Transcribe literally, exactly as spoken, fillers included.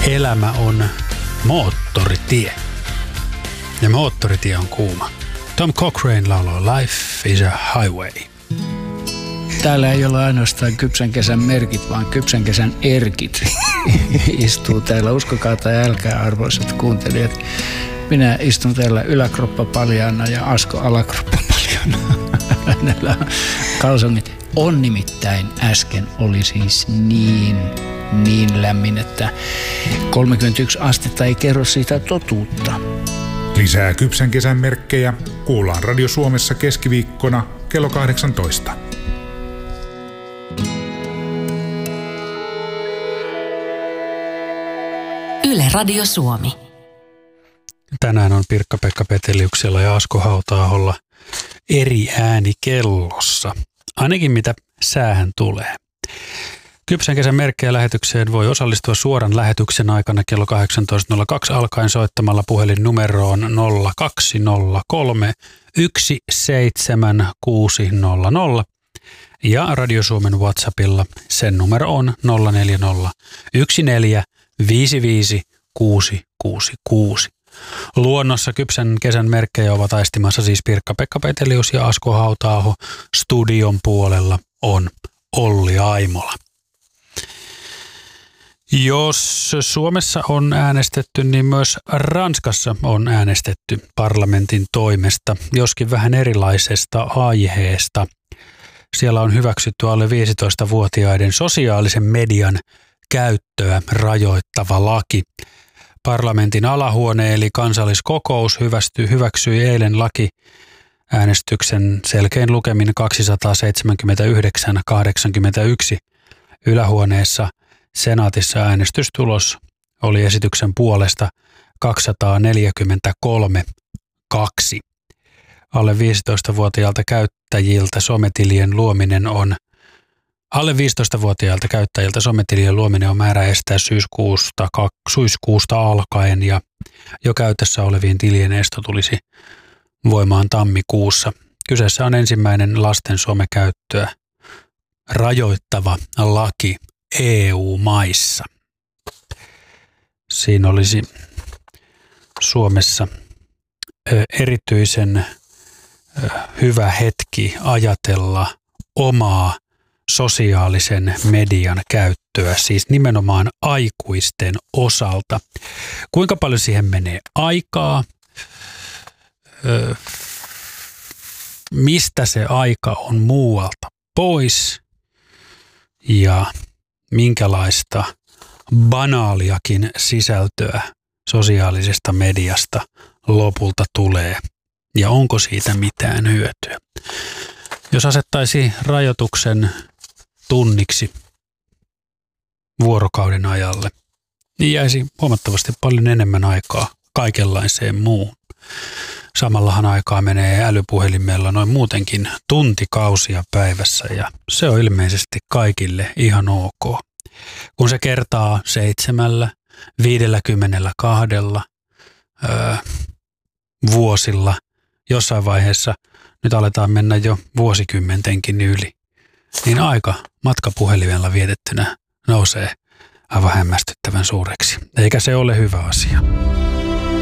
Elämä on moottoritie. Ja moottoritie on kuuma. Tom Cochrane lauloi Life is a Highway. Täällä ei ole ainoastaan kypsän kesän merkit, vaan kypsän kesän erkit istuu täällä. Uskokaa tai älkää, arvoisat kuuntelijat. Minä istun täällä yläkroppa paljaana ja Asko alakroppa paljaana. Hänellä on kalsongit. On nimittäin äsken oli siis niin, niin lämmin, että kolmekymmentäyksi astetta ei kerro siitä totuutta. Lisää kypsän kesän merkkejä kuullaan Radio Suomessa keskiviikkona kello kahdeksantoista. Yle Radio Suomi. Tänään on Pirkka-Pekka Peteliuksella ja Asko Hauta-aholla eri ääni kellossa. Ainakin mitä säähän tulee. Kypsän kesän merkkejä lähetykseen voi osallistua suoran lähetyksen aikana kello kahdeksantoista nolla kaksi alkaen soittamalla puhelinnumeroon nolla kaksi nolla kolme yksi seitsemän kuusi nolla nolla ja Radio Suomen WhatsAppilla sen numero on nolla neljä nolla yksi neljä viisi viisi kuusi kuusi kuusi. Luonnossa kypsän kesän merkkejä ovat aistimassa siis Pirkka-Pekka Petelius ja Asko Hauta-aho. Studion puolella on Olli Aimola. Jos Suomessa on äänestetty, niin myös Ranskassa on äänestetty parlamentin toimesta, joskin vähän erilaisesta aiheesta. Siellä on hyväksytty alle viisitoistavuotiaiden sosiaalisen median käyttöä rajoittava laki. Parlamentin alahuone eli kansalliskokous hyväksyi eilen laki äänestyksen selkein lukemin kaksisataaseitsemänkymmentäyhdeksän kahdeksankymmentäyksi. Ylähuoneessa senaatissa äänestystulos oli esityksen puolesta kaksisataaneljäkymmentäkolme kaksi. Alle viisitoistavuotiailta käyttäjiltä sometilien luominen on Alle viisitoistavuotiailta käyttäjiltä sometilien luominen on määrä estää syyskuusta, syyskuusta alkaen ja jo käytössä oleviin tilien esto tulisi voimaan tammikuussa. Kyseessä on ensimmäinen lasten somekäyttöä rajoittava laki E U-maissa. Siinä olisi Suomessa erityisen hyvä hetki ajatella omaa sosiaalisen median käyttöä, siis nimenomaan aikuisten osalta. Kuinka paljon siihen menee aikaa? Öö, mistä se aika on muualta pois? Ja minkälaista banaaliakin sisältöä sosiaalisesta mediasta lopulta tulee? Ja onko siitä mitään hyötyä? Jos asettaisi rajoituksen tunniksi vuorokauden ajalle, niin jäisi huomattavasti paljon enemmän aikaa kaikenlaiseen muuhun. Samallahan aikaa menee älypuhelimella noin muutenkin tuntikausia päivässä ja se on ilmeisesti kaikille ihan ok. Kun se kertaa seitsemällä, viidelläkymmenellä kahdella öö, vuosilla jossain vaiheessa, nyt aletaan mennä jo vuosikymmentenkin yli, niin aika matkapuhelimella vietettynä nousee aivan hämmästyttävän suureksi. Eikä se ole hyvä asia.